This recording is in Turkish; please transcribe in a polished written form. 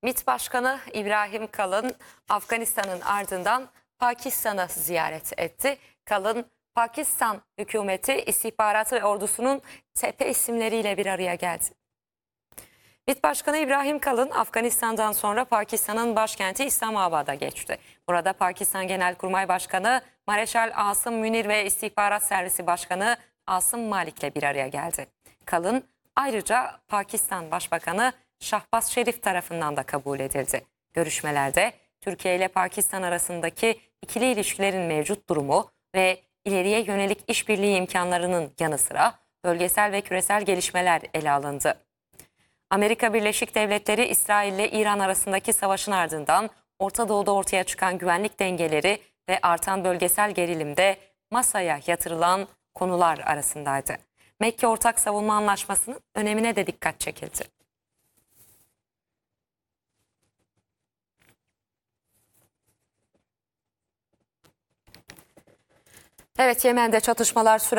MİT Başkanı İbrahim Kalın, Afganistan'ın ardından Pakistan'ı ziyaret etti. Kalın, Pakistan hükümeti, istihbaratı ve ordusunun tepe isimleriyle bir araya geldi. MİT Başkanı İbrahim Kalın, Afganistan'dan sonra Pakistan'ın başkenti İslamabad'a geçti. Burada Pakistan Genelkurmay Başkanı Mareşal Asım Münir ve İstihbarat Servisi Başkanı Asım Malik'le bir araya geldi. Kalın, ayrıca Pakistan Başbakanı Şahbaz Şerif tarafından da kabul edildi. Görüşmelerde Türkiye ile Pakistan arasındaki ikili ilişkilerin mevcut durumu ve ileriye yönelik işbirliği imkanlarının yanı sıra bölgesel ve küresel gelişmeler ele alındı. Amerika Birleşik Devletleri, İsrail ile İran arasındaki savaşın ardından Orta Doğu'da ortaya çıkan güvenlik dengeleri ve artan bölgesel gerilimde masaya yatırılan konular arasındaydı. Mekke Ortak Savunma Anlaşması'nın önemine de dikkat çekildi. Evet, Yemen'de çatışmalar sürer.